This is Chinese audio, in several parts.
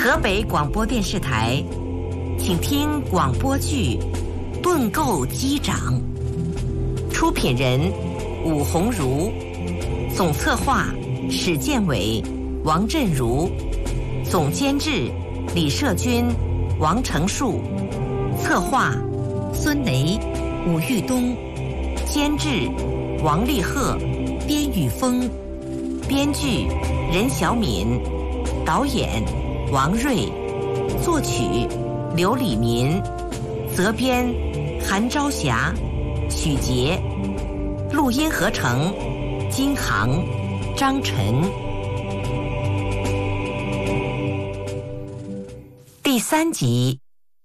河北广播电视台，请听广播剧《盾构机长》，出品人武鸿儒，总策划史建伟、王振如，总监制李社军、王成树，策划孙雷、武玉东，监制王立鹤、边宇峰，编剧任小敏，导演王瑞，作曲刘礼民，责编韩朝霞、许杰，录音合成金航、张晨。第3集。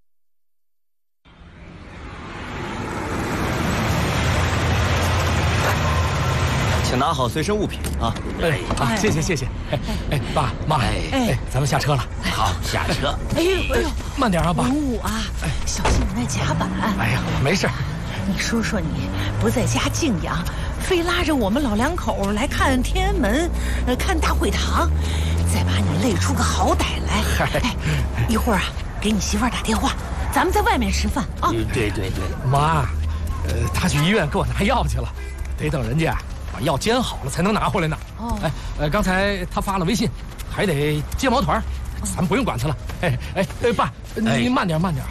请拿好随身物品啊！ 谢谢。爸妈，咱们下车了。 好，下车。 哎呦， 慢点啊，爸。 文武啊，小心你那甲板。 哎呀，没事。 你说说你不在家静养，非拉着我们老两口来看天安门，看大会堂，再把你累出个好歹来。一会儿啊，给你媳妇儿打电话，咱们在外面吃饭啊。 对。 妈，他去医院给我拿药去了，得等人家把药煎好了才能拿回来呢。刚才他发了微信，还得接毛团，咱们不用管他了。爸，你慢点啊。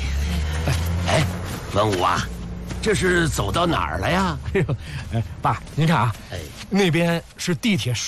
文武啊，这是走到哪儿了呀？ 爸，您看啊，那边是地铁